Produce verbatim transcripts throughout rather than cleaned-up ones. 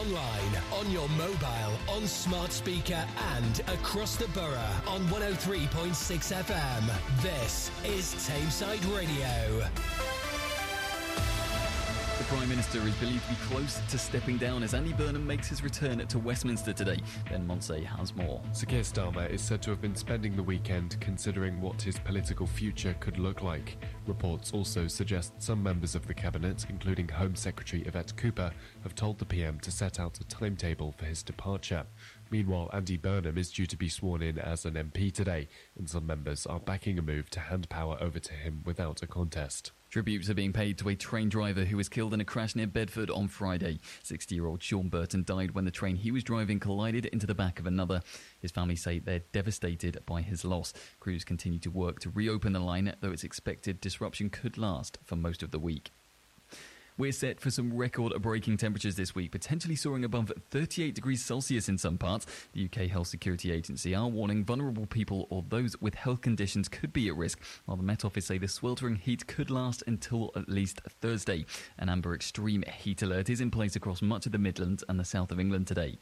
online, on your mobile, on smart speaker and across the borough on one oh three point six F M. This is Tameside Radio. The Prime Minister is believed to be close to stepping down as Andy Burnham makes his return to Westminster today. Ben Monsey has more. Sir Keir Starmer is said to have been spending the weekend considering what his political future could look like. Reports also suggest some members of the Cabinet, including Home Secretary Yvette Cooper, have told the P M to set out a timetable for his departure. Meanwhile, Andy Burnham is due to be sworn in as an M P today, and some members are backing a move to hand power over to him without a contest. Tributes are being paid to a train driver who was killed in a crash near Bedford on Friday. sixty-year-old Sean Burton died when the train he was driving collided into the back of another. His family say they're devastated by his loss. Crews continue to work to reopen the line, though it's expected disruption could last for most of the week. We're set for some record-breaking temperatures this week, potentially soaring above thirty-eight degrees Celsius in some parts. The U K Health Security Agency are warning vulnerable people or those with health conditions could be at risk, while the Met Office say the sweltering heat could last until at least Thursday. An amber extreme heat alert is in place across much of the Midlands and the south of England today.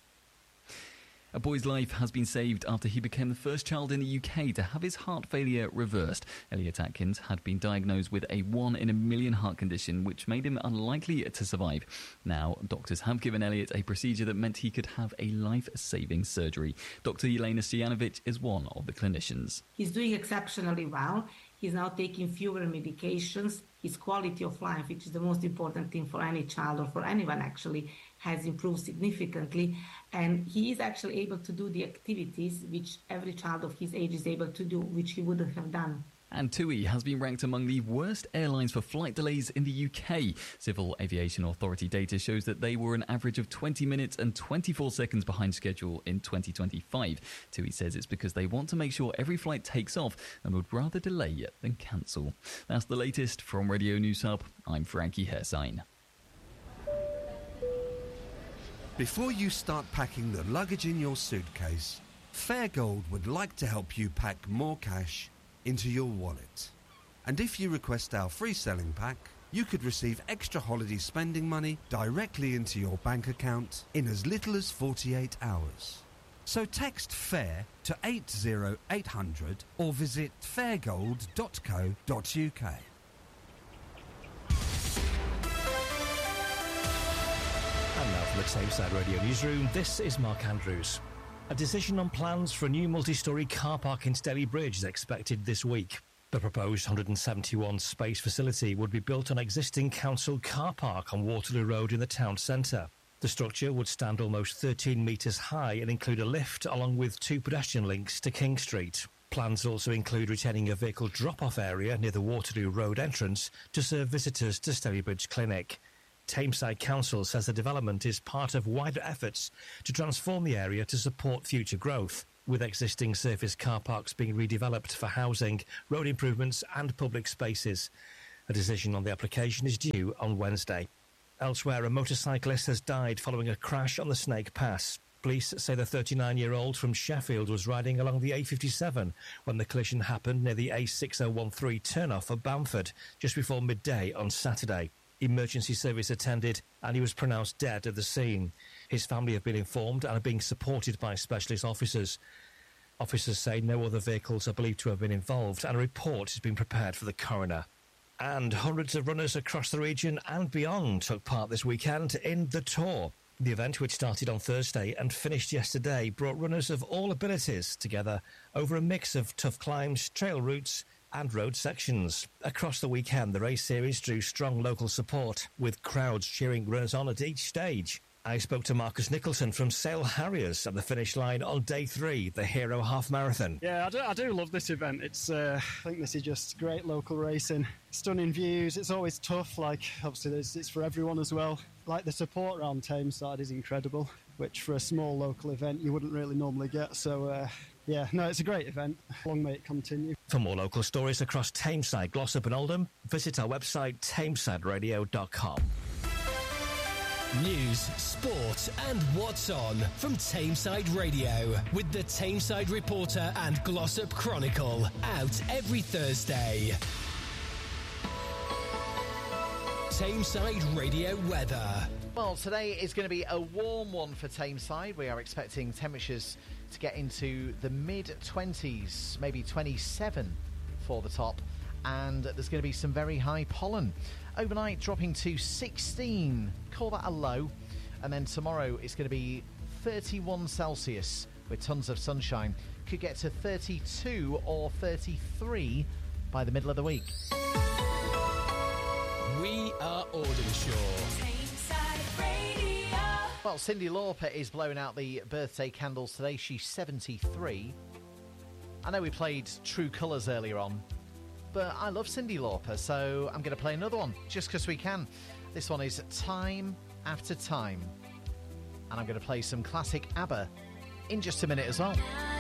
A boy's life has been saved after he became the first child in the U K to have his heart failure reversed. Elliot Atkins had been diagnosed with a one in a million heart condition, which made him unlikely to survive. Now, doctors have given Elliot a procedure that meant he could have a life-saving surgery. Doctor Elena Stojanovic is one of the clinicians. He's doing exceptionally well. He's now taking fewer medications. His quality of life, which is the most important thing for any child or for anyone actually, has improved significantly. And he is actually able to do the activities which every child of his age is able to do, which he wouldn't have done. And TUI has been ranked among the worst airlines for flight delays in the U K. Civil Aviation Authority data shows that they were an average of twenty minutes and twenty-four seconds behind schedule in twenty twenty-five. TUI says it's because they want to make sure every flight takes off and would rather delay than cancel. That's the latest from Radio News Hub. I'm Frankie Hersign. Before you start packing the luggage in your suitcase, Fairgold would like to help you pack more cash into your wallet. And if you request our free selling pack, you could receive extra holiday spending money directly into your bank account in as little as forty-eight hours. So text FAIR to eight oh eight hundred or visit fairgold dot co dot uk. And now from the Tameside Radio Newsroom, this is Mark Andrews. A decision on plans for a new multi-storey car park in Steley Bridge is expected this week. The proposed one hundred seventy-one space facility would be built on existing council car park on Waterloo Road in the town centre. The structure would stand almost thirteen metres high and include a lift along with two pedestrian links to King Street. Plans also include retaining a vehicle drop-off area near the Waterloo Road entrance to serve visitors to Steley Bridge Clinic. Tameside Council says the development is part of wider efforts to transform the area to support future growth, with existing surface car parks being redeveloped for housing, road improvements and public spaces. A decision on the application is due on Wednesday. Elsewhere, a motorcyclist has died following a crash on the Snake Pass. Police say the thirty-nine-year-old from Sheffield was riding along the A fifty-seven when the collision happened near the A six oh one three turn-off at Bamford just before midday on Saturday. Emergency service attended and he was pronounced dead at the scene. His family have been informed and are being supported by specialist officers. Officers say no other vehicles are believed to have been involved and a report has been prepared for the coroner. And hundreds of runners across the region and beyond took part this weekend in The Tour. The event, which started on Thursday and finished yesterday, brought runners of all abilities together over a mix of tough climbs, trail routes and road sections. Across the weekend, the race series drew strong local support, with crowds cheering runners on at each stage. I spoke to Marcus Nicholson from Sale Harriers at the finish line on day three, the Hero Half Marathon. Yeah, I do, I do love this event. It's, uh, I think this is just great local racing. Stunning views. It's always tough, like, obviously it's, it's for everyone as well. Like, the support around Tameside is incredible, which for a small local event you wouldn't really normally get. So, uh, yeah, no, it's a great event. Long may it continue. For more local stories across Tameside, Glossop and Oldham, visit our website tameside radio dot com. News, sport and what's on from Tameside Radio with the Tameside Reporter and Glossop Chronicle, out every Thursday. Tameside Radio weather. Well, today is going to be a warm one for Tameside. We are expecting temperatures to get into the mid-twenties, maybe twenty-seven for the top. And there's going to be some very high pollen. Overnight dropping to sixteen. Call that a low. And then tomorrow it's going to be thirty-one Celsius with tons of sunshine. Could get to thirty-two or thirty-three by the middle of the week. We are Audenshaw. Tameside Radio. Well, Cyndi Lauper is blowing out the birthday candles today. She's seventy-three. I know we played True Colours earlier on, but I love Cyndi Lauper, so I'm going to play another one just because we can. This one is Time After Time. And I'm going to play some classic ABBA in just a minute as well.